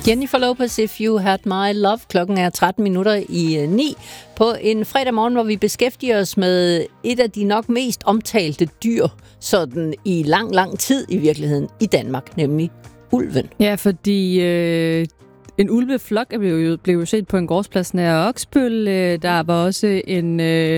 Jennifer Lopez, If You Had My Love. Klokken er 9:13 på en fredag morgen, hvor vi beskæftiger os med et af de nok mest omtalte dyr, sådan i lang tid i virkeligheden, i Danmark, nemlig ulven. Ja, fordi en ulveflok blev jo set på en gårdsplads nær Oksbøl. Der var også en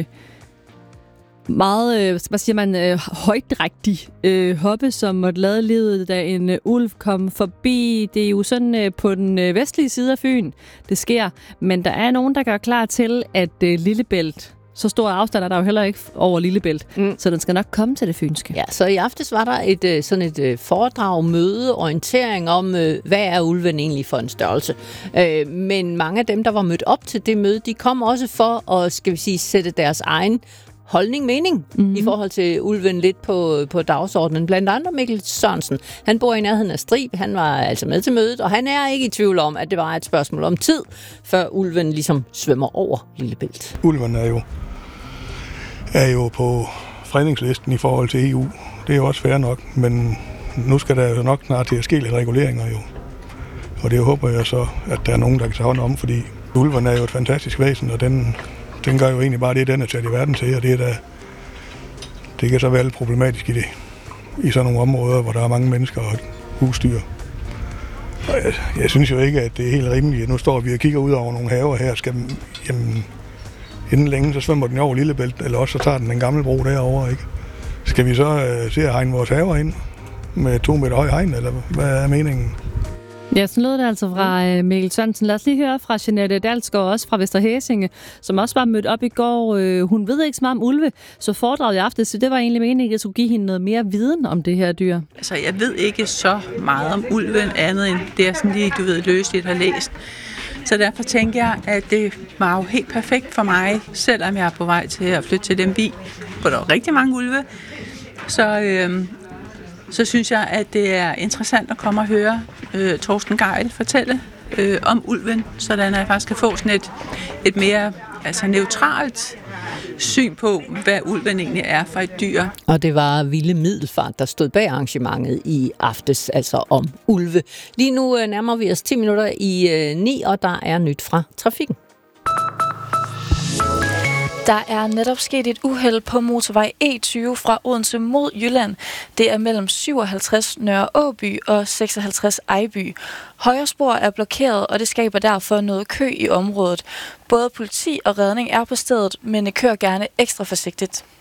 meget, højdrægtig hoppe, som måtte lade livet, da en ulv kom forbi. Det er jo sådan på den vestlige side af Fyn, det sker. Men der er nogen, der gør klar til, at Lillebælt, så stor afstand er der jo heller ikke over Lillebælt, så den skal nok komme til det fynske. Ja, så i aftes var der et foredrag, møde, orientering om, hvad er ulven egentlig for en størrelse. Men mange af dem, der var mødt op til det møde, de kom også for at, skal vi sige, sætte deres egen mening i forhold til ulven lidt på dagsordenen. Blandt andre Mikkel Sørensen. Han bor i nærheden af Strib. Han var altså med til mødet, og han er ikke i tvivl om, at det var et spørgsmål om tid, før ulven ligesom svømmer over Lillebælt. Ulven er jo på fredningslisten i forhold til EU. Det er jo også fair nok, men nu skal der jo nok snart til at ske lidt reguleringer jo. Og det håber jeg så, at der er nogen, der kan tage hånd om, fordi ulven er jo et fantastisk væsen, og den gør jo egentlig bare det, den er taget i verden til, og det kan så være lidt problematisk i sådan nogle områder, hvor der er mange mennesker og husdyr. Og jeg synes jo ikke, at det er helt rimeligt. Nu står vi og kigger ud over nogle haver her, inden længe, så svømmer den over Lillebælt, eller også så tager den gamle bro derovre, ikke? Skal vi så se at hegne vores haver ind med 2 meter høj hegn, eller hvad er meningen? Ja, sådan lød det altså fra Mikkel Sørensen. Lad os lige høre fra Jeanette Dalsgaard, også fra Vester Hæsinge, som også var mødt op i går. Hun ved ikke så meget om ulve, så foredraget i aften, så det var egentlig meningen, at jeg skulle give hende noget mere viden om det her dyr. Altså, jeg ved ikke så meget om ulven, andet end det, jeg sådan lige, løsligt har læst. Så derfor tænker jeg, at det var jo helt perfekt for mig, selvom jeg er på vej til at flytte til Lemvig, hvor der er rigtig mange ulve. Så synes jeg, at det er interessant at komme og høre Torsten Gejl fortælle om ulven, sådan at jeg faktisk kan få sådan et mere neutralt syn på, hvad ulven egentlig er for et dyr. Og det var Vilde Middelfart, der stod bag arrangementet i aftes, altså om ulve. Lige nu nærmer vi os 9:10, og der er nyt fra trafikken. Der er netop sket et uheld på motorvej E20 fra Odense mod Jylland. Det er mellem 57 Nørre Åby og 56 Ejby. Højre spor er blokeret, og det skaber derfor noget kø i området. Både politi og redning er på stedet, men kører gerne ekstra forsigtigt.